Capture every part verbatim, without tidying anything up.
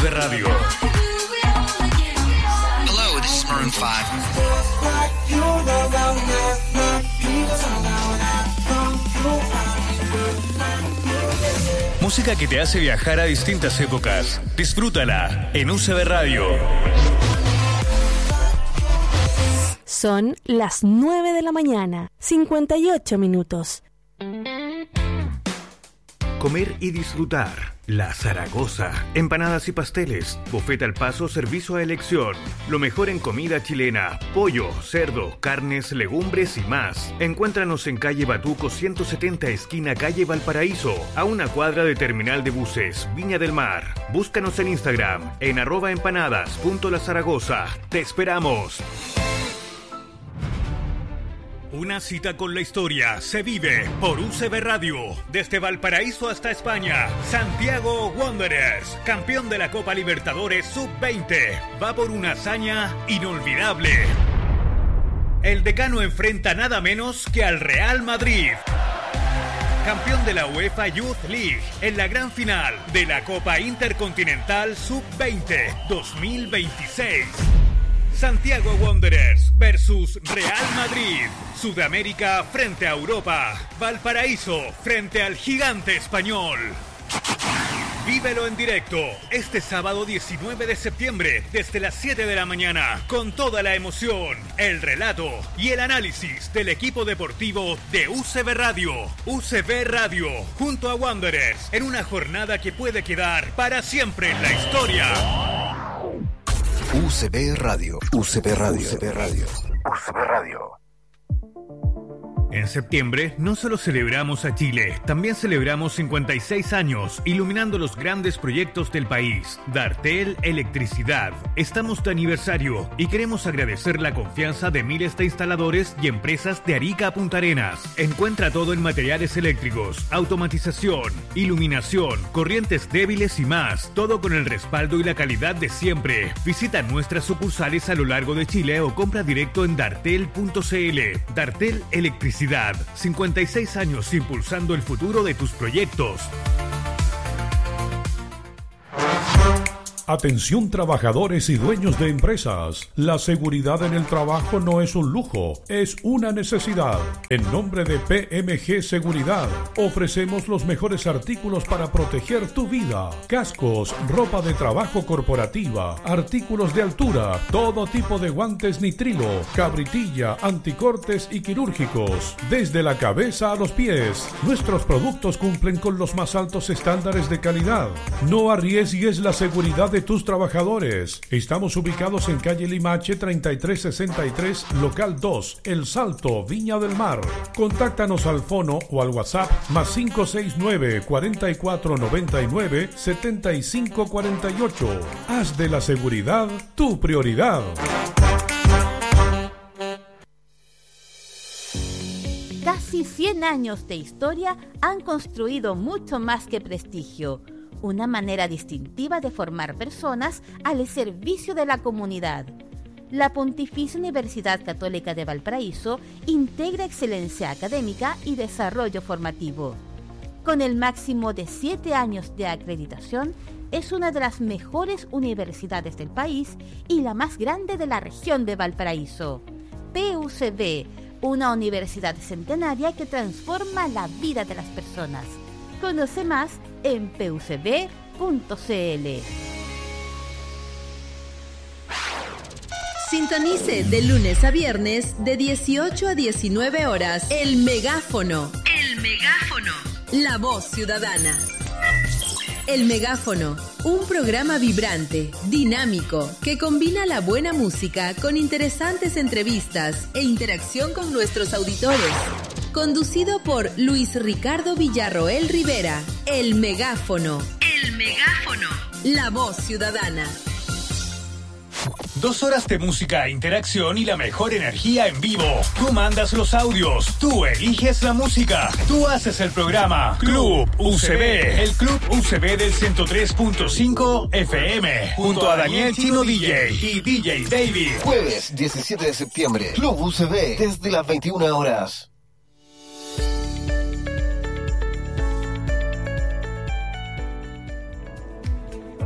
B Radio. Hello, this is Maroon five. Música que te hace viajar a distintas épocas. Disfrútala en U C B Radio. Son las nueve de la mañana, cincuenta y ocho minutos. Comer y disfrutar. La Zaragoza. Empanadas y pasteles. Buffet al paso, servicio a elección. Lo mejor en comida chilena. Pollo, cerdo, carnes, legumbres y más. Encuéntranos en calle Batuco ciento setenta, esquina calle Valparaíso, a una cuadra de Terminal de Buses, Viña del Mar. Búscanos en Instagram, en arroba empanadas punto la Zaragoza. ¡Te esperamos! Una cita con la historia se vive por U C B Radio. Desde Valparaíso hasta España, Santiago Wanderers, campeón de la Copa Libertadores sub veinte, va por una hazaña inolvidable. El decano enfrenta nada menos que al Real Madrid, campeón de la UEFA Youth League, en la gran final de la Copa Intercontinental sub veinte dos mil veintiséis. Santiago Wanderers versus Real Madrid. Sudamérica frente a Europa. Valparaíso frente al gigante español. Vívelo en directo este sábado diecinueve de septiembre desde las siete de la mañana con toda la emoción, el relato y el análisis del equipo deportivo de U C B Radio. U C B Radio junto a Wanderers en una jornada que puede quedar para siempre en la historia. U C B Radio. U C B Radio. U C B Radio. U C B Radio. En septiembre no solo celebramos a Chile, también celebramos cincuenta y seis años iluminando los grandes proyectos del país. Dartel Electricidad. Estamos de aniversario y queremos agradecer la confianza de miles de instaladores y empresas de Arica a Punta Arenas. Encuentra todo en materiales eléctricos, automatización, iluminación, corrientes débiles y más. Todo con el respaldo y la calidad de siempre. Visita nuestras sucursales a lo largo de Chile o compra directo en dartel punto c l. Dartel Electricidad. cincuenta y seis años impulsando el futuro de tus proyectos. Atención trabajadores y dueños de empresas. La seguridad en el trabajo no es un lujo, es una necesidad. En nombre de P M G Seguridad, ofrecemos los mejores artículos para proteger tu vida. Cascos, ropa de trabajo corporativa, artículos de altura, todo tipo de guantes nitrilo, cabritilla, anticortes y quirúrgicos. Desde la cabeza a los pies, nuestros productos cumplen con los más altos estándares de calidad. No arriesgues la seguridad de tus trabajadores. Estamos ubicados en calle Limache treinta y tres sesenta y tres, local dos, El Salto, Viña del Mar. Contáctanos al fono o al WhatsApp más cinco seis nueve, cuatro cuatro nueve nueve, siete cinco cuatro ocho. Haz de la seguridad tu prioridad. Casi cien años de historia han construido mucho más que prestigio. Una manera distintiva de formar personas al servicio de la comunidad. La Pontificia Universidad Católica de Valparaíso integra excelencia académica y desarrollo formativo. Con el máximo de siete años de acreditación, es una de las mejores universidades del país y la más grande de la región de Valparaíso. P U C B, una universidad centenaria que transforma la vida de las personas. Conoce más en p u c b punto c l. Sintonice de lunes a viernes de dieciocho a diecinueve horas El Megáfono. El Megáfono. La voz ciudadana. El Megáfono, un programa vibrante, dinámico, que combina la buena música con interesantes entrevistas e interacción con nuestros auditores. Conducido por Luis Ricardo Villarroel Rivera. El Megáfono. El Megáfono. La voz ciudadana. Dos horas de música, interacción y la mejor energía en vivo. Tú mandas los audios, tú eliges la música, tú haces el programa. Club U C B, el Club U C B del ciento tres punto cinco F M, junto a Daniel Chino D J y D J David. Jueves diecisiete de septiembre, Club U C B, desde las veintiuna horas.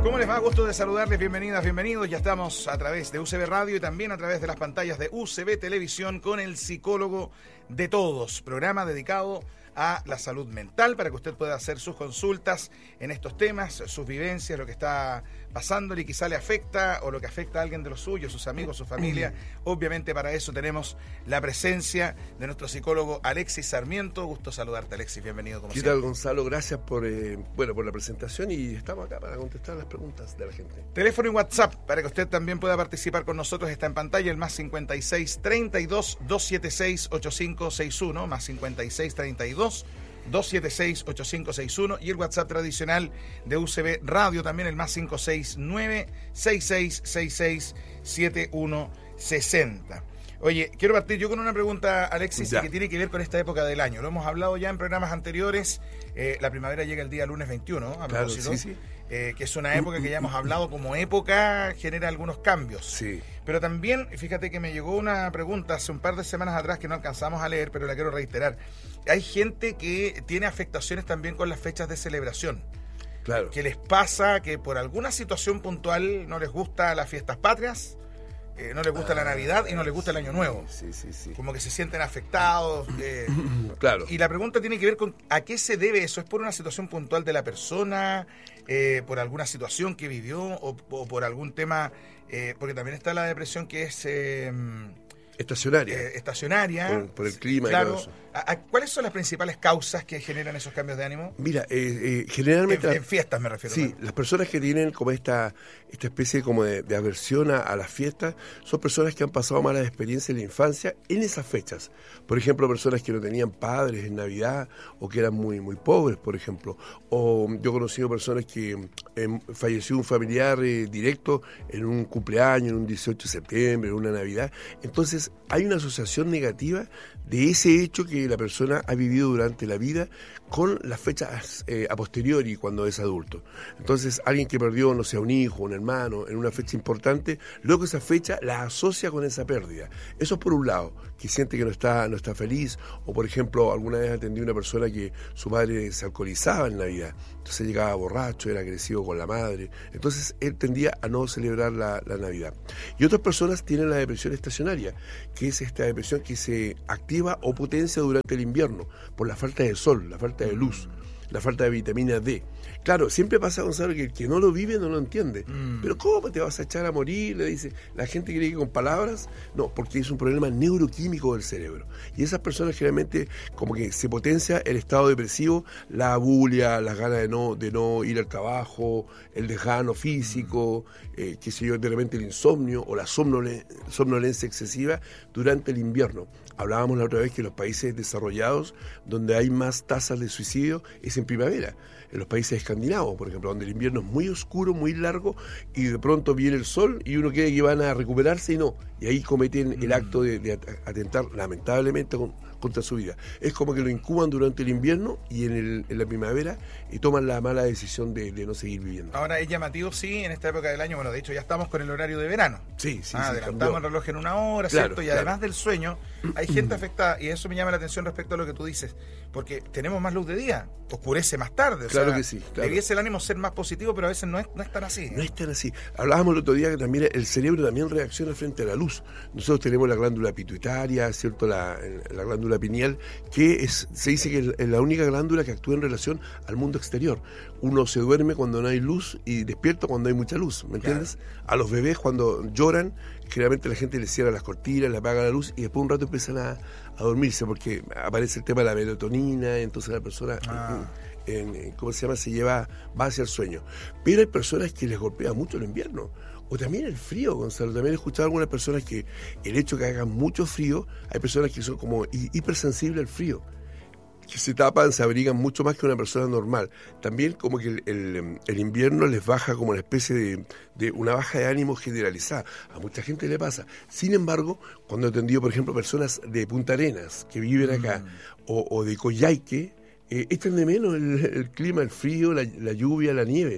¿Cómo les va? Gusto de saludarles, bienvenidas, bienvenidos. Ya estamos a través de U C B Radio y también a través de las pantallas de U C B Televisión con el psicólogo de todos, programa dedicado a la salud mental para que usted pueda hacer sus consultas en estos temas, sus vivencias, lo que está pasándole y quizá le afecta o lo que afecta a alguien de los suyos, sus amigos, su familia. Obviamente para eso tenemos la presencia de nuestro psicólogo Alexis Sarmiento. Gusto saludarte, Alexis, bienvenido como ¿Qué siempre. tal, Gonzalo? Gracias por, eh, bueno, por la presentación y estamos acá para contestar las preguntas de la gente. Teléfono y WhatsApp para que usted también pueda participar con nosotros, está en pantalla el más cincuenta y seis, treinta y dos, doscientos setenta y seis, ochenta y cinco sesenta y uno, más cincuenta y seis, treinta y dos, doscientos setenta y seis, ochenta y cinco sesenta y uno y el WhatsApp tradicional de U C B Radio también el más cincuenta y seis, nueve seis seis seis seis siete uno seis cero. Oye, quiero partir yo con una pregunta, Alexis, ya. que tiene que ver con esta época del año. Lo hemos hablado ya en programas anteriores. Eh, la primavera llega el día lunes veintiuno, a claro, propósito, sí, sí. Eh, que es una época que ya hemos hablado como época, genera algunos cambios. Sí. Pero también, fíjate que me llegó una pregunta hace un par de semanas atrás que no alcanzamos a leer, pero la quiero reiterar. Hay gente que tiene afectaciones también con las fechas de celebración. Claro. Que les pasa que por alguna situación puntual no les gusta las fiestas patrias, eh, no les gusta ah, la Navidad y no les gusta el Año Nuevo. Sí, sí, sí. Como que se sienten afectados. Eh, claro. Y la pregunta tiene que ver con ¿a qué se debe eso? ¿Es por una situación puntual de la persona? Eh, ¿Por alguna situación que vivió? ¿O, o por algún tema? Eh, porque también está la depresión que es... Eh, Estacionaria. Eh, estacionaria. Por, por el clima claro. y todo eso. ¿A, a, ¿Cuáles son las principales causas que generan esos cambios de ánimo? Mira, eh, eh, generalmente... En, en fiestas me refiero. Sí, claro. Las personas que tienen como esta esta especie como de, de aversión a, a las fiestas son personas que han pasado malas experiencias en la infancia en esas fechas. Por ejemplo, personas que no tenían padres en Navidad o que eran muy muy pobres, por ejemplo. O yo he conocido personas que eh, falleció un familiar eh, directo en un cumpleaños, en un dieciocho de septiembre, en una Navidad. Entonces, hay una asociación negativa de ese hecho que la persona ha vivido durante la vida con las fechas eh, a posteriori cuando es adulto. Entonces, alguien que perdió, no sé, un hijo, un hermano, en una fecha importante, luego esa fecha la asocia con esa pérdida. Eso es por un lado, que siente que no está, no está feliz, o por ejemplo, alguna vez atendí a una persona que su padre se alcoholizaba en Navidad, entonces llegaba borracho, era agresivo con la madre, entonces él tendía a no celebrar la, la Navidad. Y otras personas tienen la depresión estacionaria, que es esta depresión que se activa o potencia durante el invierno, por la falta de sol, la falta de luz, la falta de vitamina D. Claro, siempre pasa, Gonzalo, que el que no lo vive no lo entiende. Mm. Pero ¿cómo te vas a echar a morir? Le dice, la gente cree que con palabras, no, porque es un problema neuroquímico del cerebro. Y esas personas generalmente como que se potencia el estado depresivo, la bulia, las ganas de no, de no ir al trabajo, el desgano físico, mm. eh, qué sé yo, de repente el insomnio o la somnolen- somnolencia excesiva durante el invierno. Hablábamos la otra vez que en los países desarrollados, donde hay más tasas de suicidio, es en primavera. En los países escandinavos, por ejemplo, donde el invierno es muy oscuro, muy largo, y de pronto viene el sol y uno cree que van a recuperarse y no. Y ahí cometen el acto de, de atentar, lamentablemente, con, contra su vida. Es como que lo incuban durante el invierno y en, el, en la primavera y toman la mala decisión de, de no seguir viviendo. Ahora es llamativo, sí, en esta época del año, bueno, de hecho ya estamos con el horario de verano. Sí, sí, ah, sí. Adelantamos cambió. el reloj en una hora, claro, ¿cierto? Y claro. además del sueño, hay gente afectada, y eso me llama la atención respecto a lo que tú dices, porque tenemos más luz de día, oscurece más tarde. O claro sea, que sí. Claro. Debiese el ánimo ser más positivo, pero a veces no es, no es tan así. No es tan así. Hablábamos el otro día que también el cerebro también reacciona frente a la luz. Nosotros tenemos la glándula pituitaria, ¿cierto? La, la glándula pineal, que es, se dice que es la única glándula que actúa en relación al mundo exterior. Uno se duerme cuando no hay luz y despierta cuando hay mucha luz, ¿me entiendes? Claro. A los bebés cuando lloran, generalmente la gente les cierra las cortinas, les apaga la luz y después un rato empiezan a, a dormirse porque aparece el tema de la melatonina, entonces la persona... Ah. En, en, ¿cómo se llama? Se lleva, va hacia el sueño. Pero hay personas que les golpea mucho el invierno. O también el frío, Gonzalo. También he escuchado a algunas personas que el hecho de que haga mucho frío, hay personas que son como hipersensibles al frío, que se tapan, se abrigan mucho más que una persona normal. También como que el, el, el invierno les baja como una especie de, de una baja de ánimo generalizada. A mucha gente le pasa. Sin embargo, cuando he atendido, por ejemplo, personas de Punta Arenas que viven acá, mm. o, o de Coyhaique, Eh, echan de menos el, el clima, el frío, la, la lluvia, la nieve,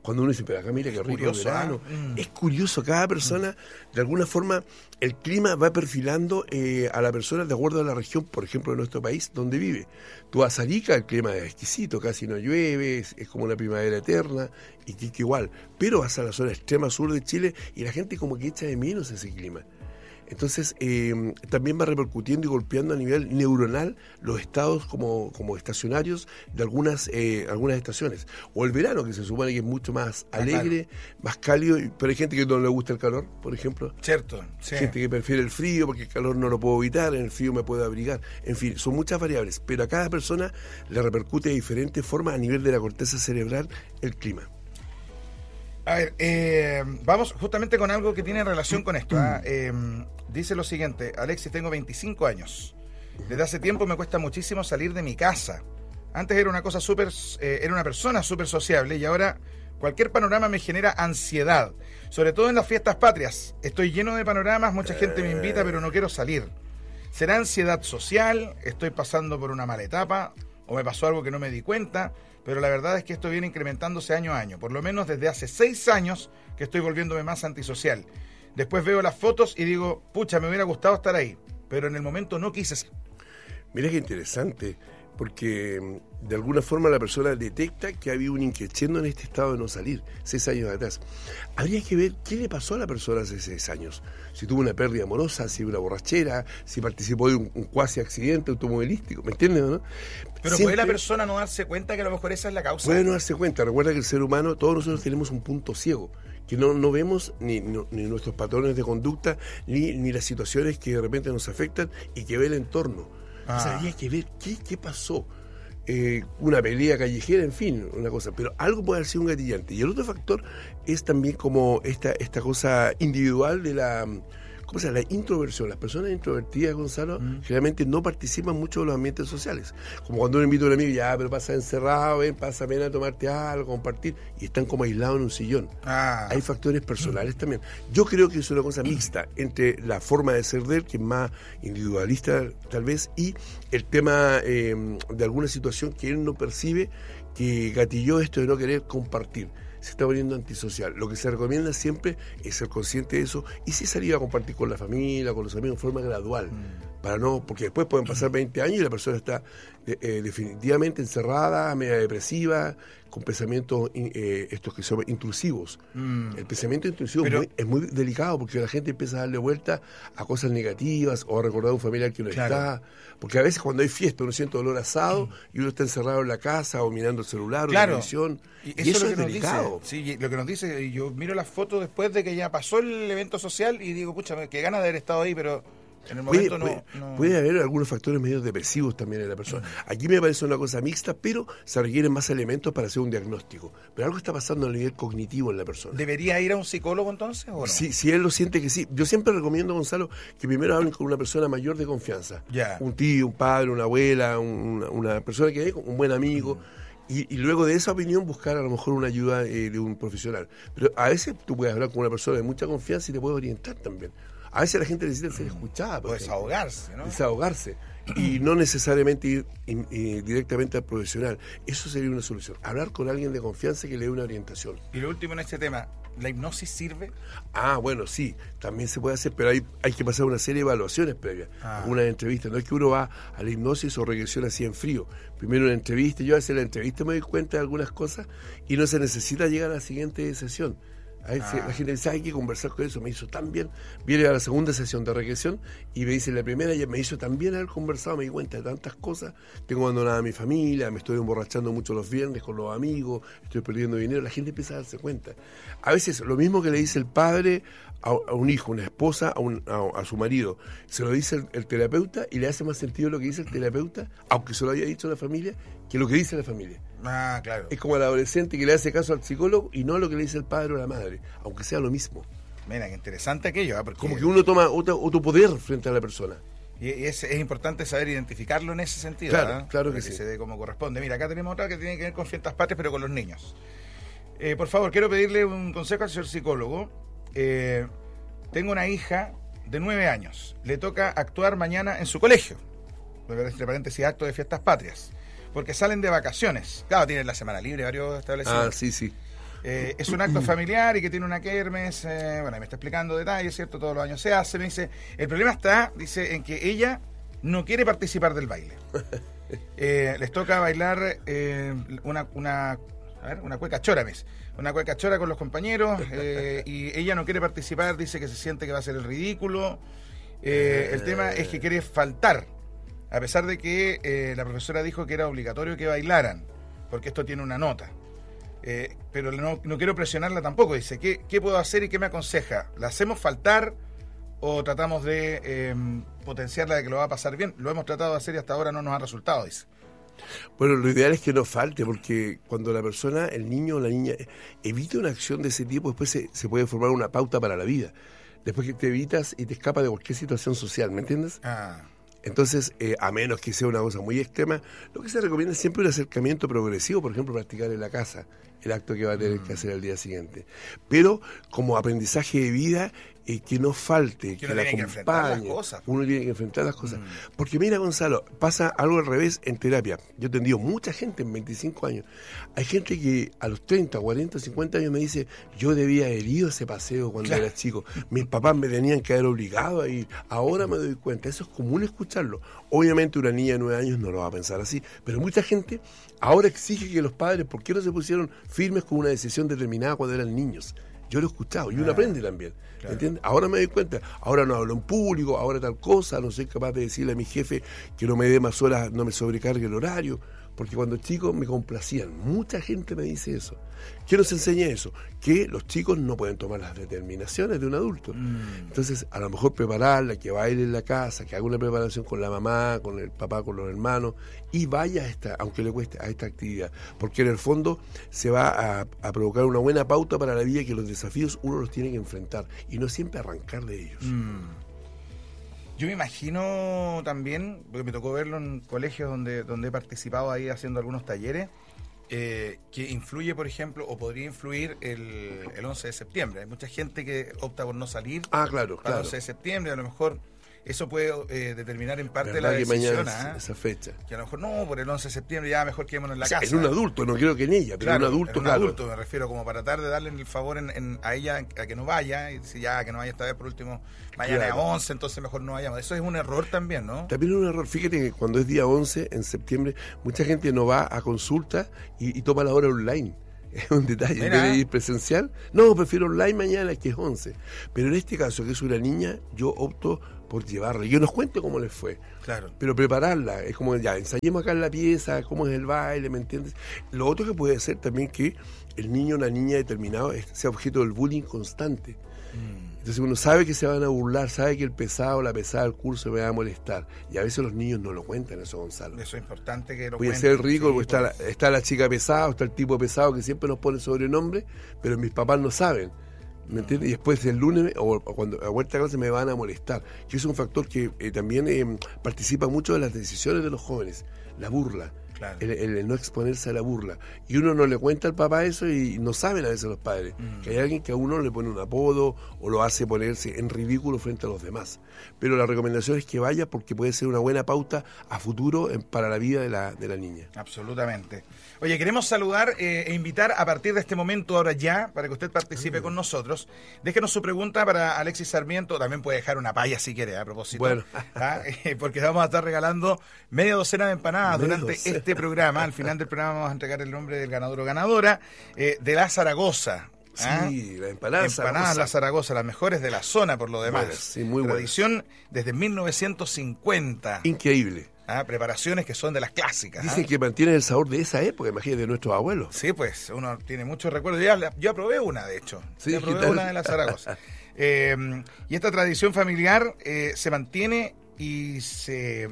cuando uno dice, pero acá mira qué rico curioso, el verano. ¿eh? Mm. Es curioso, cada persona, mm. de alguna forma, el clima va perfilando eh, a la persona de acuerdo a la región, por ejemplo, de nuestro país, donde vive. Tú vas a Arica, el clima es exquisito, casi no llueve, es, es como una primavera eterna, y Quique igual. Pero vas a la zona extrema sur de Chile y la gente como que echa de menos ese clima. Entonces, eh, también va repercutiendo y golpeando a nivel neuronal los estados como, como estacionarios de algunas eh, algunas estaciones. O el verano, que se supone que es mucho más alegre, claro. más cálido, pero hay gente que no le gusta el calor, por ejemplo. Cierto, sí. Hay gente que prefiere el frío porque el calor no lo puedo evitar, en el frío me puedo abrigar. En fin, son muchas variables, pero a cada persona le repercute de diferentes formas a nivel de la corteza cerebral el clima. A ver, eh, vamos justamente con algo que tiene relación con esto. ¿eh? Eh, dice lo siguiente: Alexis, tengo veinticinco años. Desde hace tiempo me cuesta muchísimo salir de mi casa. Antes era una cosa súper, eh, era una persona súper sociable y ahora cualquier panorama me genera ansiedad. Sobre todo en las fiestas patrias. Estoy lleno de panoramas, mucha gente me invita, pero no quiero salir. ¿Será ansiedad social? ¿Estoy pasando por una mala etapa? ¿O me pasó algo que no me di cuenta? Pero la verdad es que esto viene incrementándose año a año. Por lo menos desde hace seis años que estoy volviéndome más antisocial. Después veo las fotos y digo, pucha, me hubiera gustado estar ahí. Pero en el momento no quise. Mira qué interesante, porque de alguna forma la persona detecta que ha habido un increciendo en este estado de no salir, seis años atrás. Habría que ver qué le pasó a la persona hace seis años. Si tuvo una pérdida amorosa, si una borrachera, si participó de un, un cuasi accidente automovilístico, ¿me entiendes o no? Pero Siempre, ¿puede la persona no darse cuenta que a lo mejor esa es la causa? Puede no darse cuenta. Recuerda que el ser humano, todos nosotros tenemos un punto ciego, que no, no vemos ni, no, ni nuestros patrones de conducta, ni, ni las situaciones que de repente nos afectan y que ve el entorno. Ah. O sea, habría que ver qué, qué pasó. Eh, una pelea callejera, en fin, una cosa, pero algo puede haber sido un gatillante. Y el otro factor es también como esta, esta cosa individual de la, ¿cómo se llama? La introversión. Las personas introvertidas, Gonzalo, mm. generalmente no participan mucho de los ambientes sociales. Como cuando uno invita a un amigo, ya, pero pasa encerrado, ven, pasa ven a tomarte algo, compartir, y están como aislados en un sillón. Ah. Hay factores personales mm. también. Yo creo que es una cosa mixta entre la forma de ser de él, que es más individualista tal vez, y el tema eh, de alguna situación que él no percibe que gatilló esto de no querer compartir. Se está volviendo antisocial. Lo que se recomienda siempre es ser consciente de eso y sí salir a compartir con la familia, con los amigos, en forma gradual. Mm. Para no, porque después pueden pasar veinte años y la persona está eh, definitivamente encerrada, media depresiva, con pensamientos eh, estos que son intrusivos. Mm. El pensamiento intrusivo Pero, es, muy, es muy delicado porque la gente empieza a darle vuelta a cosas negativas o a recordar a un familiar que no claro. está. Porque a veces cuando hay fiesta uno siente olor asado mm. y uno está encerrado en la casa o mirando el celular claro. o la televisión. Y eso, y eso es, lo que es delicado. Nos dice, sí, lo que nos dice, yo miro las fotos después de que ya pasó el evento social y digo, pucha, qué ganas de haber estado ahí, pero en el momento puede, no, puede, no... Puede haber algunos factores medio depresivos también en la persona. Aquí me parece una cosa mixta, pero se requieren más elementos para hacer un diagnóstico. Pero algo está pasando a nivel cognitivo en la persona. ¿Debería ir a un psicólogo entonces o no? Sí, si él lo siente que sí. Yo siempre recomiendo, Gonzalo, que primero hablen con una persona mayor de confianza. Yeah. Un tío, un padre, una abuela, un, una, una persona que es un buen amigo. Mm. Y, y luego de esa opinión buscar a lo mejor una ayuda eh, de un profesional. Pero a veces tú puedes hablar con una persona de mucha confianza y te puede orientar también. A veces la gente necesita ser escuchada. O desahogarse, ¿no? Desahogarse. Y no necesariamente ir in, in, directamente al profesional. Eso sería una solución. Hablar con alguien de confianza que le dé una orientación. Y lo último en este tema, ¿la hipnosis sirve? Ah, bueno, sí, también se puede hacer, pero hay, hay que pasar una serie de evaluaciones previas. Ah. Una entrevista. No es que uno va a la hipnosis o regresión así en frío. Primero una entrevista. Yo a hacer la entrevista me doy cuenta de algunas cosas y no se necesita llegar a la siguiente sesión. A veces ah. la gente dice, hay que conversar con eso, me hizo tan bien. Viene a la segunda sesión de regresión y me dice, la primera ya me hizo tan bien haber conversado, me di cuenta de tantas cosas. Tengo abandonada a mi familia, me estoy emborrachando mucho los viernes con los amigos, estoy perdiendo dinero. La gente empieza a darse cuenta. A veces lo mismo que le dice el padre a, a un hijo, una esposa, a, un, a, a su marido, se lo dice el, el terapeuta y le hace más sentido lo que dice el terapeuta, aunque se lo haya dicho la familia, que lo que dice la familia. Ah, claro. Es como el adolescente que le hace caso al psicólogo y no a lo que le dice el padre o la madre, aunque sea lo mismo. Mira, qué interesante aquello. ¿eh? Porque como que uno toma otro, otro poder frente a la persona. Y es, es importante saber identificarlo en ese sentido. Claro, ¿eh? claro que, que sí. se dé como corresponde. Mira, acá tenemos otra que tiene que ver con fiestas patrias, pero con los niños. Eh, por favor, quiero pedirle un consejo al señor psicólogo. Eh, tengo una hija de nueve años. Le toca actuar mañana en su colegio. Entre paréntesis, acto de fiestas patrias. Porque salen de vacaciones. Claro, tienen la semana libre varios establecimientos. Ah, sí, sí. Eh, es un acto familiar y que tiene una kermes, eh, bueno, me está explicando detalles, ¿cierto? Todos los años se hace, me dice, el problema está, dice, en que ella no quiere participar del baile. Eh, les toca bailar eh, una, una, a ver, una cueca chora, ¿ves? Una cueca chora con los compañeros, eh, y ella no quiere participar, dice que se siente que va a ser el ridículo. Eh, el tema es que quiere faltar, a pesar de que eh, la profesora dijo que era obligatorio que bailaran, porque esto tiene una nota. Eh, pero no, no quiero presionarla tampoco, dice, ¿qué, ¿qué puedo hacer y qué me aconseja? ¿La hacemos faltar o tratamos de eh, potenciarla de que lo va a pasar bien? Lo hemos tratado de hacer y hasta ahora no nos ha resultado, dice. Bueno, lo ideal es que no falte, porque cuando la persona, el niño o la niña, evita una acción de ese tipo, después se, se puede formar una pauta para la vida. Después que te evitas y te escapas de cualquier situación social, ¿me entiendes? Ah. Entonces, eh, a menos que sea una cosa muy extrema, lo que se recomienda es siempre un acercamiento progresivo, por ejemplo, practicar en la casa el acto que va a tener que hacer al día siguiente. Pero como aprendizaje de vida, eh, que no falte, que, que la acompañe. Uno tiene que enfrentar las cosas. Mm. Porque mira, Gonzalo, pasa algo al revés en terapia. Yo he atendido mucha gente en veinticinco años. Hay gente que a los treinta, cuarenta, cincuenta años me dice, yo debía haber ido a ese paseo cuando claro. era chico. Mis papás me tenían que haber obligado a ir. Ahora me doy cuenta. Eso es común escucharlo. Obviamente una niña de nueve años no lo va a pensar así. Pero mucha gente ahora exige que los padres, ¿por qué no se pusieron firmes con una decisión determinada cuando eran niños? Yo lo he escuchado y uno ah, aprende también. Claro. ¿Entiendes? Ahora me doy cuenta, ahora no hablo en público, ahora tal cosa, no soy capaz de decirle a mi jefe que no me dé más horas, no me sobrecargue el horario, porque cuando chicos me complacían. Mucha gente me dice eso. ¿Qué nos enseña eso? Que los chicos no pueden tomar las determinaciones de un adulto. Mm. Entonces, a lo mejor prepararla, que baile en la casa, que haga una preparación con la mamá, con el papá, con los hermanos, y vaya a esta, aunque le cueste, a esta actividad. Porque en el fondo se va a, a provocar una buena pauta para la vida, que los desafíos uno los tiene que enfrentar y no siempre arrancar de ellos. Mm. Yo me imagino también, porque me tocó verlo en colegios donde, donde he participado ahí haciendo algunos talleres, eh, que influye, por ejemplo, o podría influir el, el once de septiembre. Hay mucha gente que opta por no salir ah, claro, para claro. el once de septiembre, a lo mejor eso puede eh, determinar en parte ¿verdad la decisión. Que mañana es, esa fecha. Que a lo mejor no, por el once de septiembre ya mejor quedémonos en la o sea, casa. En un adulto, no creo que en ella, pero claro, en un adulto, en un claro. adulto me refiero, como para tratar de darle el favor en, en, a ella a que no vaya, y si ya que no vaya esta vez por último, mañana claro. a once, entonces mejor no vayamos. Eso es un error también, ¿no? También es un error. Fíjate que cuando es día once, en septiembre, mucha gente no va a consulta y, y toma la hora online. Es un detalle, en vez de ir presencial, no, prefiero online mañana, que es once. Pero en este caso, que es una niña, yo opto por llevarla. Yo nos cuento cómo les fue. Claro. Pero prepararla, es como, ya, ensayemos acá en la pieza, cómo es el baile, ¿me entiendes? Lo otro que puede ser también que el niño o la niña determinado sea objeto del bullying constante. Mm. Entonces uno sabe que se van a burlar, sabe que el pesado o la pesada del curso me va a molestar. Y a veces los niños no lo cuentan eso, Gonzalo. Eso es importante que lo Voy cuenten. a ser rico, sí, porque está, pues. la, está la chica pesada, o está el tipo pesado que siempre nos pone sobrenombre, pero mis papás no saben. ¿Me entiendes? Y después el lunes o, o cuando a vuelta a clase me van a molestar. Que es un factor que eh, también eh, participa mucho de las decisiones de los jóvenes. La burla. Claro. El, el, el no exponerse a la burla. Y uno no le cuenta al papá eso y no saben a veces los padres. Mm. Que hay alguien que a uno le pone un apodo o lo hace ponerse en ridículo frente a los demás. Pero la recomendación es que vaya, porque puede ser una buena pauta a futuro en, para la vida de la, de la niña. Absolutamente. Oye, queremos saludar eh, e invitar a partir de este momento, ahora ya, para que usted participe mm. con nosotros. Déjenos su pregunta para Alexis Sarmiento. También puede dejar una paya si quiere, a propósito. Bueno. ¿Ah? porque vamos a estar regalando media docena de empanadas media durante docena. este programa. Al final del programa vamos a entregar el nombre del ganador o ganadora eh, de la Zaragoza. ¿Ah? Sí, la empanada Empanadas La Zaragoza, las mejores de la zona por lo demás. Bueno, sí, muy Tradición bueno. desde mil novecientos cincuenta. Increíble. ¿Ah? Preparaciones que son de las clásicas. Dicen ¿ah? que mantienen el sabor de esa época, imagínate, de nuestros abuelos. Sí, pues uno tiene muchos recuerdos. Yo, yo aprobé una, de hecho. Sí, yo aprobé una de la Zaragoza. eh, y esta tradición familiar eh, se mantiene y se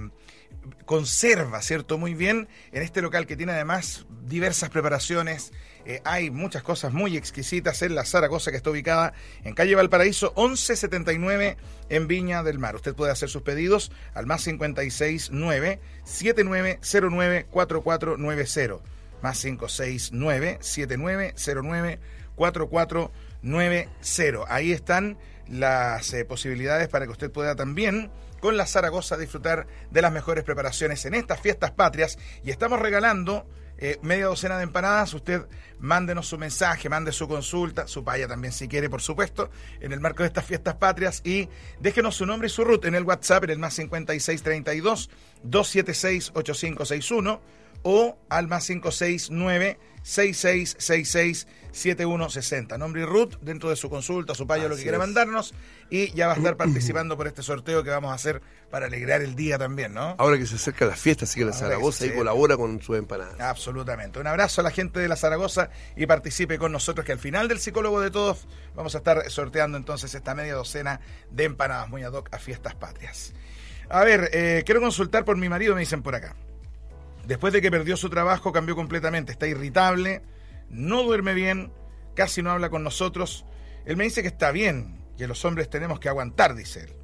conserva, ¿cierto? Muy bien en este local que tiene además diversas preparaciones. Eh, hay muchas cosas muy exquisitas en la Zaragoza, que está ubicada en calle Valparaíso once setenta y nueve en Viña del Mar. Usted puede hacer sus pedidos al más cincuenta y seis nueve siete nueve cero nueve cuatro cuatro nueve cero, más cinco seis nueve siete nueve cero nueve cuatro cuatro nueve cero. Ahí están las eh, posibilidades para que usted pueda también con la Zaragoza disfrutar de las mejores preparaciones en estas fiestas patrias. Y estamos regalando eh, media docena de empanadas. Usted mándenos su mensaje, mande su consulta, su paya también si quiere, por supuesto, en el marco de estas fiestas patrias, y déjenos su nombre y su root en el WhatsApp, en el más cincuenta y seis treinta y dos, doscientos setenta y seis, ochenta y cinco sesenta y uno, o al más cinco seis nueve, seis seis seis seis, siete uno seis cero. Nombre y root dentro de su consulta, su paya, lo que quiera mandarnos, y ya va a estar participando por este sorteo que vamos a hacer para alegrar el día también, ¿no? Ahora que se acerca la fiesta, así que la Ahora Zaragoza ahí sí. colabora con su empanada. Absolutamente. Un abrazo a la gente de la Zaragoza y participe con nosotros, que al final del Psicólogo de Todos vamos a estar sorteando entonces esta media docena de empanadas muy ad hoc a fiestas patrias. A ver, eh, quiero consultar por mi marido, me dicen por acá. Después de que perdió su trabajo, cambió completamente. Está irritable, no duerme bien, casi no habla con nosotros. Él me dice que está bien, que los hombres tenemos que aguantar, dice él.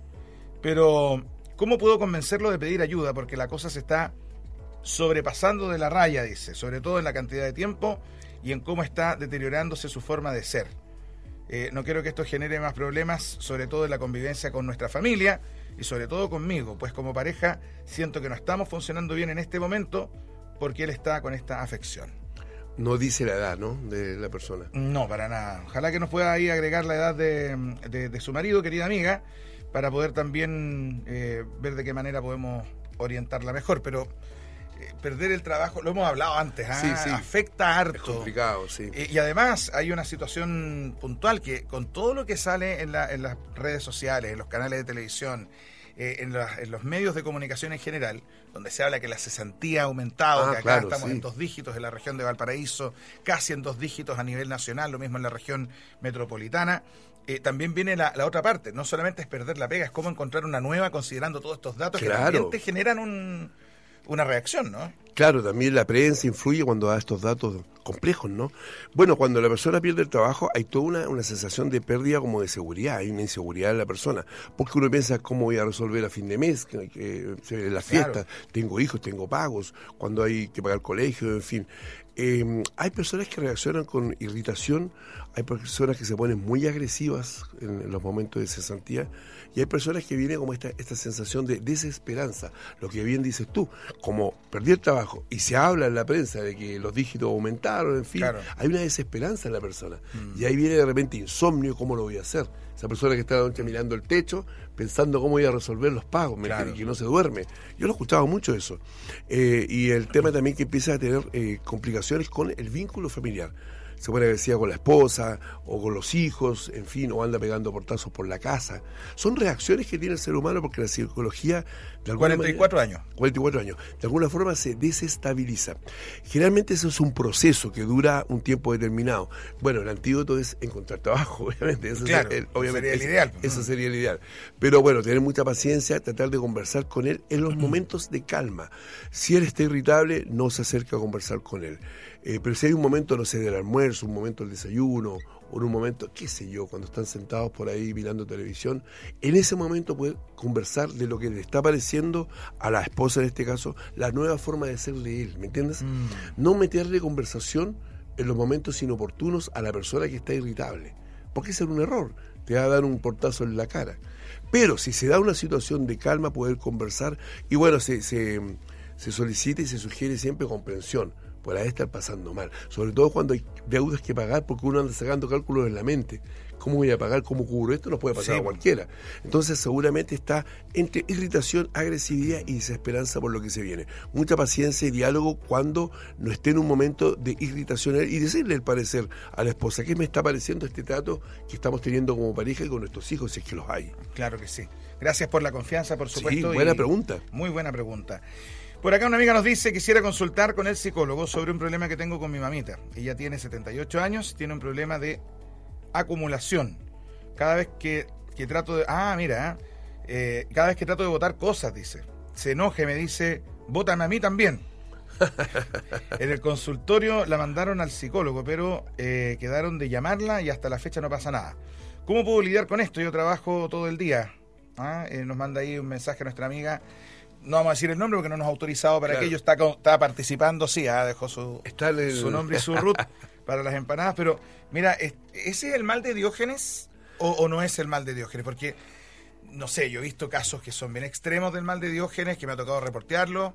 Pero, ¿cómo puedo convencerlo de pedir ayuda? Porque la cosa se está sobrepasando de la raya, dice. Sobre todo en la cantidad de tiempo y en cómo está deteriorándose su forma de ser. Eh, no quiero que esto genere más problemas, sobre todo en la convivencia con nuestra familia y sobre todo conmigo, pues como pareja siento que no estamos funcionando bien en este momento porque él está con esta afección. No dice la edad, ¿no?, de la persona. No, para nada. Ojalá que nos pueda ahí agregar la edad de, de, de su marido, querida amiga, para poder también eh, ver de qué manera podemos orientarla mejor, pero eh, perder el trabajo, lo hemos hablado antes, ¿ah? Sí, sí. Afecta harto. Es complicado, sí. Y, y además hay una situación puntual que con todo lo que sale en, la, en las redes sociales, en los canales de televisión, eh, en, la, en los medios de comunicación en general, donde se habla que la cesantía ha aumentado, Ah, que acá claro, estamos sí. en dos dígitos en la región de Valparaíso, casi en dos dígitos a nivel nacional, lo mismo en la región metropolitana. Eh, también viene la, la otra parte, no solamente es perder la pega, es cómo encontrar una nueva considerando todos estos datos Claro. que también te generan un, una reacción, ¿no? Claro, también la prensa influye cuando da estos datos complejos, ¿no? Bueno, cuando la persona pierde el trabajo hay toda una, una sensación de pérdida como de seguridad, hay una inseguridad en la persona, porque uno piensa cómo voy a resolver a fin de mes, que, que se ve la fiesta, Claro. tengo hijos, tengo pagos, cuando hay que pagar colegio, en fin. Eh, hay personas que reaccionan con irritación, hay personas que se ponen muy agresivas en, en los momentos de cesantía, y hay personas que vienen como esta, esta sensación de desesperanza, lo que bien dices tú, como perdí el trabajo y se habla en la prensa de que los dígitos aumentaron, en fin, Claro. hay una desesperanza en la persona, Mm. y ahí viene de repente insomnio, ¿cómo lo voy a hacer? Esa persona que está la noche mirando el techo, pensando cómo voy a resolver los pagos, me Claro. y que no se duerme. Yo lo he escuchado mucho eso. Eh, y el tema también que empieza a tener eh, complicaciones con el vínculo familiar. Se pone agresiva con la esposa o con los hijos, en fin, o anda pegando portazos por la casa. Son reacciones que tiene el ser humano porque la psicología de alguna cuarenta y cuatro manera, años. cuarenta y cuatro años. De alguna forma se desestabiliza. Generalmente eso es un proceso que dura un tiempo determinado. Bueno, el antídoto es encontrar trabajo, obviamente. Eso Claro, es el- obviamente, sería el ese- ideal. Eso sería el ideal. Pero bueno, tener mucha paciencia, tratar de conversar con él en los momentos de calma. Si él está irritable, no se acerca a conversar con él. Eh, pero si hay un momento, no sé, del almuerzo, un momento del desayuno, o en un momento, qué sé yo, cuando están sentados por ahí mirando televisión, en ese momento puede conversar de lo que le está pareciendo a la esposa, en este caso, la nueva forma de ser de él, ¿me entiendes? Mm. No meterle conversación en los momentos inoportunos a la persona que está irritable, porque ese es un error, te va a dar un portazo en la cara. Pero si se da una situación de calma, poder conversar, y bueno, se, se, se solicita y se sugiere siempre comprensión, por ahí estar pasando mal, sobre todo cuando hay deudas que pagar, porque uno anda sacando cálculos en la mente. ¿Cómo voy a pagar? ¿Cómo cubro esto? No puede pasar Sí. a cualquiera. Entonces seguramente está entre irritación, agresividad y desesperanza por lo que se viene. Mucha paciencia y diálogo cuando no esté en un momento de irritación y decirle el parecer a la esposa, ¿qué me está pareciendo este trato que estamos teniendo como pareja y con nuestros hijos, si es que los hay? Claro que sí. Gracias por la confianza, por supuesto. Sí, buena y- pregunta. Muy buena pregunta. Por acá una amiga nos dice, quisiera consultar con el psicólogo sobre un problema que tengo con mi mamita. Ella tiene setenta y ocho años, tiene un problema de acumulación. Cada vez que, que trato de... Ah, mira, eh, cada vez que trato de votar cosas, dice. Se enoja y me dice, vótame a mí también. En el consultorio la mandaron al psicólogo, pero eh, quedaron de llamarla y hasta la fecha no pasa nada. ¿Cómo puedo lidiar con esto? Yo trabajo todo el día. ¿Ah? Eh, nos manda ahí un mensaje a nuestra amiga. No vamos a decir el nombre porque no nos ha autorizado para Claro. aquello. Está, con- está participando, sí, ah, dejó su, Está en el- su nombre y su root para las empanadas. Pero mira, es- ¿ese es el mal de Diógenes o, o no es el mal de Diógenes? Porque, no sé, yo he visto casos que son bien extremos del mal de Diógenes, que me ha tocado reportearlo.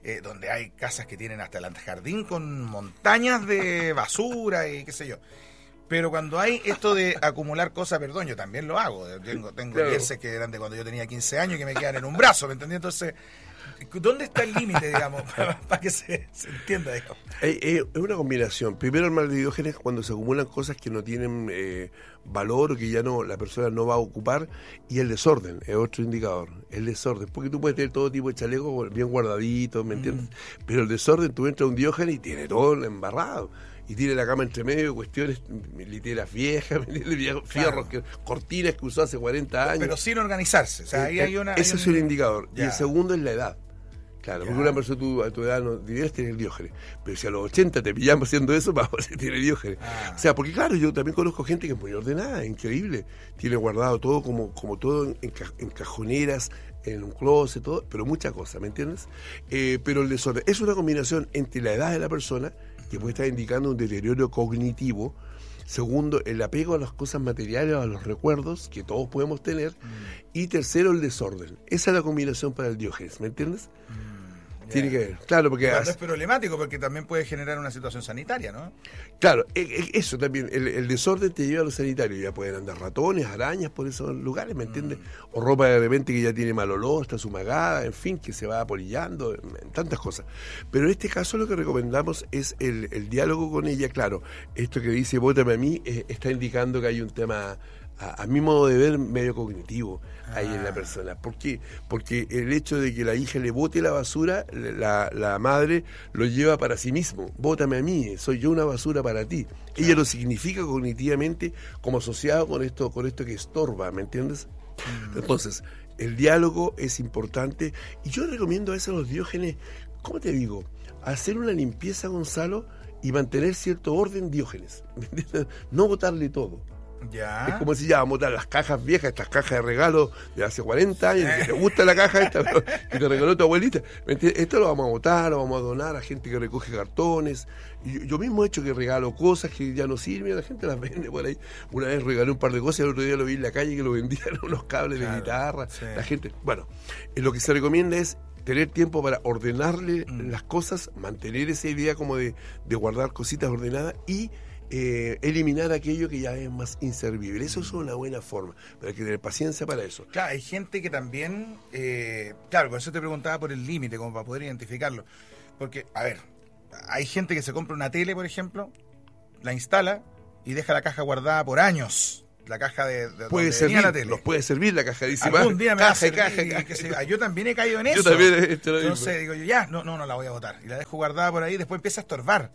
eh, donde hay casas que tienen hasta el antejardín con montañas de basura y qué sé yo. Pero cuando hay esto de acumular cosas, perdón, yo también lo hago. Tengo, tengo claro. jerseys que eran de cuando yo tenía quince años que me quedan en un brazo, ¿me entendí? Entonces, ¿dónde está el límite, digamos, para, para que se, se entienda, digamos? Es, es una combinación. Primero, el mal de Diógenes, cuando se acumulan cosas que no tienen eh, valor o que ya no la persona no va a ocupar, y el desorden es otro indicador. El desorden, porque tú puedes tener todo tipo de chalecos bien guardaditos, ¿me entiendes? Mm. Pero el desorden, tú entras a un Diógenes y tiene todo embarrado. Y tiene la cama entre medio, cuestiones, literas viejas, fierros, claro. que, cortinas que usó hace cuarenta años. Pero sin organizarse. O sea, ahí hay una, Ese hay es un... el indicador. Ya. Y el segundo es la edad. Claro, ya. Porque una persona tú, a tu edad no deberías tener Diógenes. Pero si a los ochenta te pillamos haciendo eso, vamos a ver si tiene Diógenes. Ah. O sea, porque claro, yo también conozco gente que es muy ordenada, increíble. Tiene guardado todo como, como todo en, en, ca, en cajoneras, en un closet, todo, pero muchas cosas, ¿me entiendes? Eh, pero el desorden es una combinación entre la edad de la persona, que puede estar indicando un deterioro cognitivo. Segundo, el apego a las cosas materiales, a los recuerdos que todos podemos tener. Mm. Y tercero, el desorden. Esa es la combinación para el Diógenes, ¿me entiendes? Mm. Tiene que ver, claro, porque Cuando es problemático, porque también puede generar una situación sanitaria, ¿no? Claro, eso también, el, el desorden te lleva a los sanitarios, ya pueden andar ratones, arañas por esos lugares, ¿me entiendes? Mm. O ropa de repente que ya tiene mal olor, está sumagada, en fin, que se va apolillando, tantas cosas. Pero en este caso lo que recomendamos es el, el diálogo con ella, claro, esto que dice bótame a mí, eh, está indicando que hay un tema... A, a mi modo de ver, medio cognitivo ahí ah. en la persona. ¿Por qué? Porque el hecho de que la hija le bote la basura, la, la madre lo lleva para sí mismo. Bótame a mí, soy yo una basura para ti. Claro. Ella lo significa cognitivamente como asociado con esto, con esto que estorba, ¿me entiendes? Mm. Entonces, el diálogo es importante y yo recomiendo a veces a los Diógenes, ¿cómo te digo? Hacer una limpieza, Gonzalo, y mantener cierto orden Diógenes. ¿Me entiendes? No botarle todo. Ya. Es como si ya vamos a botar las cajas viejas, estas cajas de regalo de hace cuarenta años, que te gusta la caja esta que te regaló tu abuelita. Esto lo vamos a botar, lo vamos a donar a gente que recoge cartones. Y yo, yo mismo he hecho que regalo cosas que ya no sirven, la gente las vende por ahí. Una vez regalé un par de cosas y el otro día lo vi en la calle que lo vendían unos cables claro, de guitarra. Sí. La gente, bueno, lo que se recomienda es tener tiempo para ordenarle mm. las cosas, mantener esa idea como de, de guardar cositas ordenadas y Eh, eliminar aquello que ya es más inservible. Eso es una buena forma, pero hay que tener paciencia para eso. Claro, hay gente que también, eh, claro, por eso te preguntaba por el límite, como para poder identificarlo. Porque, a ver, hay gente que se compra una tele, por ejemplo, la instala y deja la caja guardada por años. La caja de, de puede donde servir, venía la tele. Nos puede servir la caja, dice algún día me caja, va a servir, caja, caja, que se, yo también he caído en eso. Yo también he hecho lo mismo. Entonces digo yo, ya, no, no, no la voy a botar. Y la dejo guardada por ahí y después empieza a estorbar.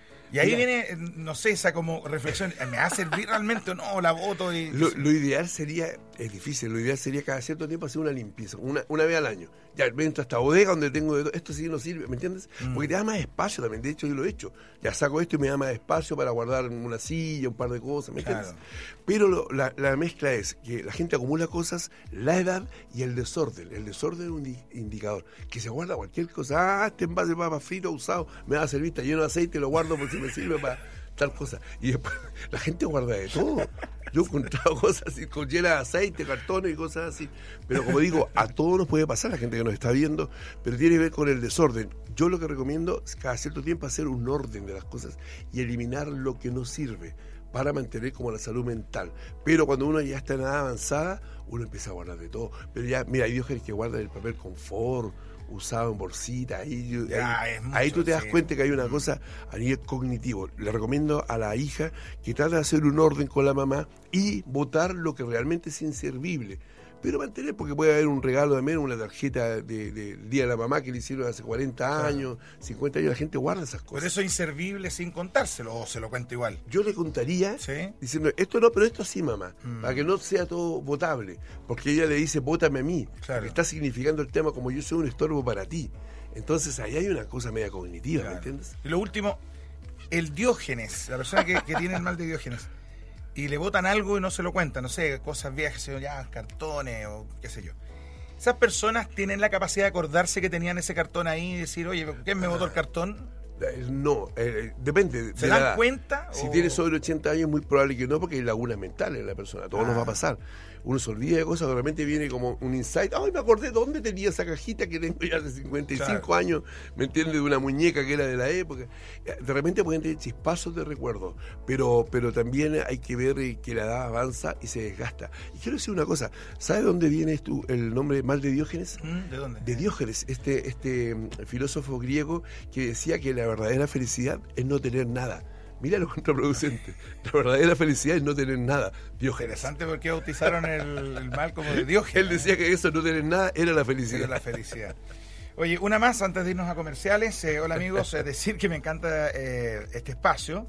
Y ahí Mira, viene, no sé, esa como reflexión, ¿me va a servir realmente o no? La boto y... Lo, lo ideal sería, es difícil, lo ideal sería cada cierto tiempo hacer una limpieza, una, una vez al año. Ya, entro a esta bodega donde tengo de todo, esto sí no sirve, ¿me entiendes? Mm. Porque te da más espacio también, de hecho yo lo he hecho. Ya saco esto y me da más espacio para guardar una silla, un par de cosas, ¿me entiendes? Claro. Pero lo, la, la mezcla es que la gente acumula cosas, la edad y el desorden. El desorden es un indicador, que se guarda cualquier cosa. Ah, este envase de papas fritas usado, me va a servir, está lleno de aceite, lo guardo por si me sirve para tal cosa. Y después la gente guarda de todo. Yo he encontrado cosas así, con llena de aceite, cartones y cosas así. Pero como digo, a todos nos puede pasar, la gente que nos está viendo, pero tiene que ver con el desorden. Yo lo que recomiendo es cada cierto tiempo hacer un orden de las cosas y eliminar lo que no sirve para mantener como la salud mental. Pero cuando uno ya está en edad avanzada, uno empieza a guardar de todo. Pero ya, mira, hay Diógenes que guardan el papel confort, usado en bolsita, ahí, ya, ahí, mucho, ahí tú te das sí. cuenta que hay una cosa a nivel cognitivo. Le recomiendo a la hija que trate de hacer un orden con la mamá y botar lo que realmente es inservible, pero mantener, porque puede haber un regalo también, una tarjeta del de, de Día de la Mamá que le hicieron hace cuarenta claro. años, cincuenta años, la gente guarda esas cosas. Por eso es inservible sin contárselo, o se lo cuento igual. Yo le contaría, ¿sí? Diciendo, esto no, pero esto sí, mamá, mm. para que no sea todo votable, porque ella le dice, vótame a mí, claro. está significando el tema como yo soy un estorbo para ti. Entonces ahí hay una cosa media cognitiva, claro. ¿me entiendes? Y lo último, el Diógenes, la persona que, que tiene el mal de Diógenes, y le botan algo y no se lo cuentan, no sé, cosas viejas, ya, cartones o qué sé yo. Esas personas tienen la capacidad de acordarse que tenían ese cartón ahí y decir, oye, ¿quién me botó el cartón? No, eh, depende. ¿Se de dan la edad. cuenta? Si o... tiene sobre ochenta años, muy probable que no, porque hay lagunas mentales en la persona. Todo ah. nos va a pasar. Uno se olvida de cosas, de repente viene como un insight. Ay, me acordé dónde tenía esa cajita que tengo ya hace cincuenta y cinco claro. años, ¿me entiendes? De una muñeca que era de la época. De repente pueden tener chispazos de recuerdo, pero, pero también hay que ver que la edad avanza y se desgasta. Y quiero decir una cosa, ¿sabes de dónde viene esto, el nombre mal de Diógenes? ¿De dónde? De Diógenes, este, este filósofo griego que decía que la verdadera felicidad es no tener nada. Mira lo contraproducente. La verdadera felicidad es no tener nada. Diógenes. Interesante porque bautizaron el, el mal como de Diógenes. Él decía que eso, no tener nada, era la felicidad. Era la felicidad. Oye, una más antes de irnos a comerciales. Eh, hola amigos, eh, decir que me encanta eh, este espacio.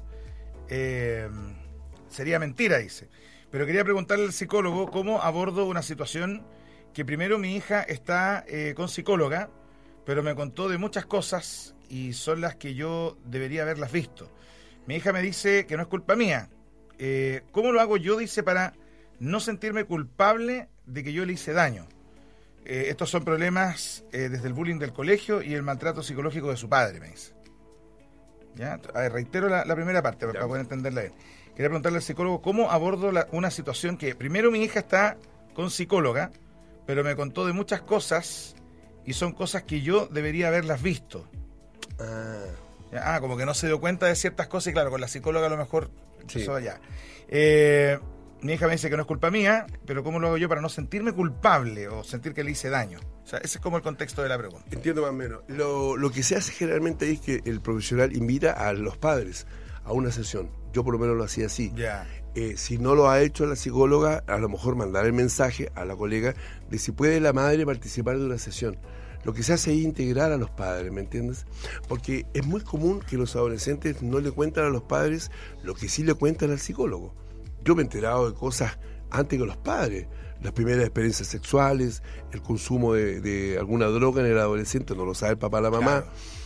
Eh, sería mentira, dice. Pero quería preguntarle al psicólogo cómo abordo una situación que primero mi hija está eh, con psicóloga, pero me contó de muchas cosas y son las que yo debería haberlas visto. Mi hija me dice que no es culpa mía. Eh, ¿Cómo lo hago yo, dice, para no sentirme culpable de que yo le hice daño? Eh, estos son problemas eh, desde el bullying del colegio y el maltrato psicológico de su padre, me dice. ¿Ya? A ver, reitero la, la primera parte para, para poder entenderla bien. Quería preguntarle al psicólogo cómo abordo la, una situación que primero mi hija está con psicóloga, pero me contó de muchas cosas y son cosas que yo debería haberlas visto. Ah... Ah, como que no se dio cuenta de ciertas cosas y claro, con la psicóloga a lo mejor sí. Eso ya. Eh, mi hija me dice que no es culpa mía, pero ¿cómo lo hago yo para no sentirme culpable o sentir que le hice daño? O sea, ese es como el contexto de la pregunta. Entiendo más o menos. Lo, lo que se hace generalmente es que el profesional invita a los padres a una sesión. Yo por lo menos lo hacía así. Ya. Eh, si no lo ha hecho la psicóloga, a lo mejor mandar el mensaje a la colega de si puede la madre participar de una sesión. Lo que se hace es integrar a los padres, ¿me entiendes? Porque es muy común que los adolescentes no le cuentan a los padres lo que sí le cuentan al psicólogo. Yo me he enterado de cosas antes que los padres. Las primeras experiencias sexuales, el consumo de, de alguna droga en el adolescente, no lo sabe el papá o la mamá. Claro.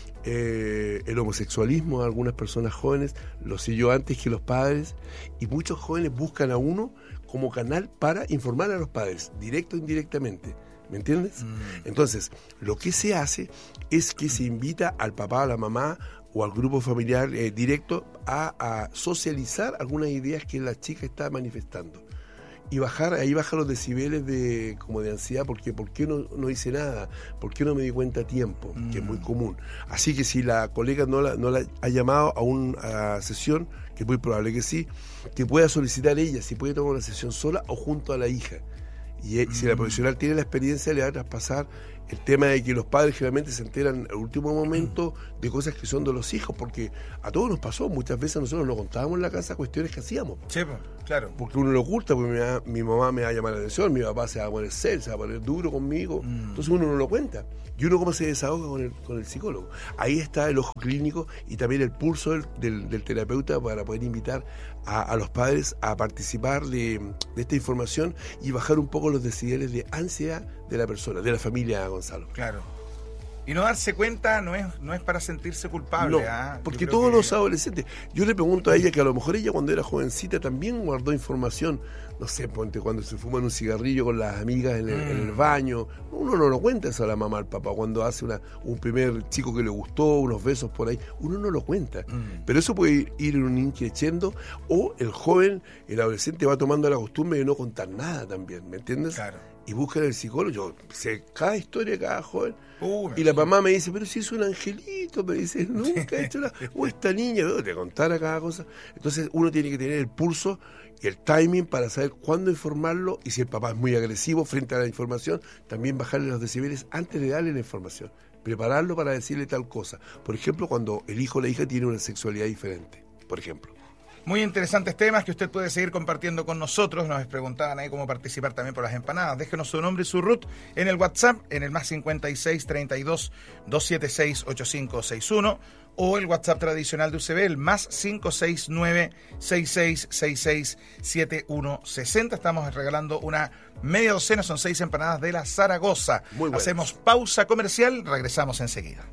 Eh, el homosexualismo de algunas personas jóvenes, lo sé yo antes que los padres. Y muchos jóvenes buscan a uno como canal para informar a los padres, directo o indirectamente. ¿Me entiendes? Mm. Entonces, lo que se hace es que se invita al papá, a la mamá o al grupo familiar eh, directo a, a socializar algunas ideas que la chica está manifestando. Y bajar, ahí bajan los decibeles de, como de ansiedad, porque ¿por qué no, no hice nada? ¿Por qué no me di cuenta a tiempo? Mm. Que es muy común. Así que si la colega no la, no la ha llamado a una sesión, que es muy probable que sí, que pueda solicitar ella, si puede tomar una sesión sola o junto a la hija. Y eh, mm. si la profesional tiene la experiencia, le va a traspasar el tema de que los padres generalmente se enteran al último momento de cosas que son de los hijos, porque a todos nos pasó, muchas veces nosotros nos contábamos en la casa cuestiones que hacíamos. Sí, claro. Porque uno lo oculta, porque mi, mamá, mi mamá me va a llamar la atención, mi papá se va a poner cel, se va a poner duro conmigo, mm. entonces uno no lo cuenta. Y uno cómo se desahoga con el, con el psicólogo. Ahí está el ojo clínico y también el pulso del, del, del terapeuta para poder invitar a, a los padres a participar de, de esta información y bajar un poco los decibeles de ansiedad de la persona, de la familia, Gonzalo. Claro. Y no darse cuenta no es no es para sentirse culpable. No, ¿ah? porque todos que... los adolescentes... Yo le pregunto a ella que a lo mejor ella cuando era jovencita también guardó información, no sé, ponte cuando se fuman un cigarrillo con las amigas en el, mm. en el baño. Uno no lo cuenta eso a la mamá, al papá. Cuando hace una, un primer chico que le gustó, unos besos por ahí, uno no lo cuenta. Mm. Pero eso puede ir en un increciendo, o el joven, el adolescente va tomando la costumbre de no contar nada también, ¿me entiendes? Claro. Y buscan el psicólogo, yo sé cada historia, cada joven, uh, y la mamá me dice, pero si es un angelito, me dice, nunca he hecho nada, o esta niña, te contara cada cosa. Entonces uno tiene que tener el pulso y el timing para saber cuándo informarlo, y si el papá es muy agresivo frente a la información, también bajarle los decibeles antes de darle la información, prepararlo para decirle tal cosa. Por ejemplo, cuando el hijo o la hija tiene una sexualidad diferente, por ejemplo. Muy interesantes temas que usted puede seguir compartiendo con nosotros. Nos preguntaban ahí cómo participar también por las empanadas. Déjenos su nombre y su root en el WhatsApp, en el más cincuenta y seis, treinta y dos, doscientos setenta y seis, ochenta y cinco sesenta y uno, o el WhatsApp tradicional de U C B, el más cinco seis nueve, seis seis seis seis, siete uno seis cero. Estamos regalando una media docena, son seis empanadas de la Zaragoza. Muy bueno. Hacemos pausa comercial, regresamos enseguida.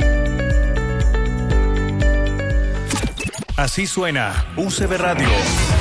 Así suena U C B Radio.